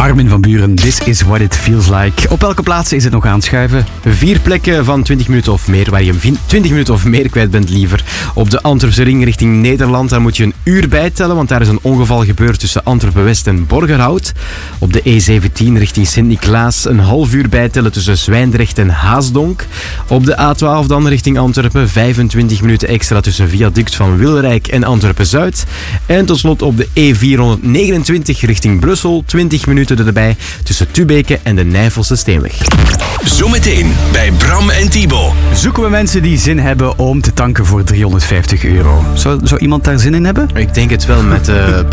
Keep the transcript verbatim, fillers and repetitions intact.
Armin van Buuren, This is what it feels like. Op welke plaatsen is het nog aanschuiven? Vier plekken van twintig minuten of meer, waar je twintig minuten of meer kwijt bent liever. Op de Antwerpse ring richting Nederland, daar moet je een uur bijtellen, want daar is een ongeval gebeurd tussen Antwerpen-West en Borgerhout. Op de E zeventien richting Sint-Niklaas een half uur bijtellen tussen Zwijndrecht en Haasdonk. Op de A twaalf dan richting Antwerpen, vijfentwintig minuten extra tussen Viaduct van Wilrijk en Antwerpen-Zuid. En tot slot op de E vierhonderdnegenentwintig richting Brussel, twintig minuten erbij tussen Tubeke en de Nijvelse Steenweg. Zometeen bij Bram en Thibaut. Zoeken we mensen die zin hebben om te tanken voor driehonderdvijftig euro. Zou, zou iemand daar zin in hebben? Ik denk het wel met... Uh,